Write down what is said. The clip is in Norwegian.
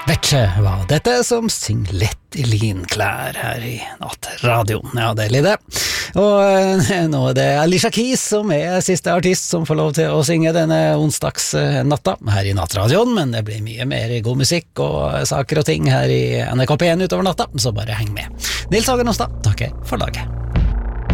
Vet ikke hva dette er som synger lett i linklær her i nattradioen. Ja, det er litt det. Og nå er det Alicia Keys som er siste artist som får lov til å synge denne onsdagsnatta her i nattradioen, men det blir mye mer god musikk og saker og ting her i NRK P1 utover natta, så bare heng med. Nils Hagen Hofstad, takker for laget.